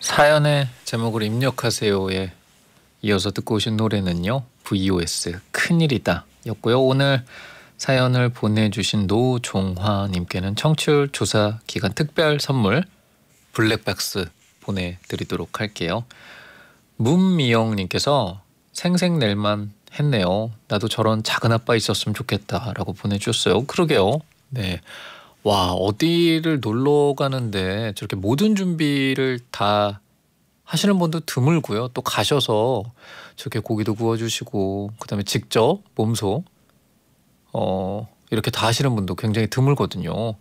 사연의 제목을 입력하세요에 이어서 듣고 오신 노래는요, VOS 큰일이다 였고요. 오늘 사연을 보내주신 노종화님께는 청취율 조사 기간 특별 선물 블랙박스 보내드리도록 할게요. 문미영님께서 생색낼만 했네요. 나도 저런 작은 아빠 있었으면 좋겠다 라고 보내주셨어요. 그러게요. 네. 와, 어디를 놀러 가는데 저렇게 모든 준비를 다 하시는 분도 드물고요. 또 가셔서 저렇게 고기도 구워주시고 그다음에 직접 몸소 이렇게 다 하시는 분도 굉장히 드물거든요.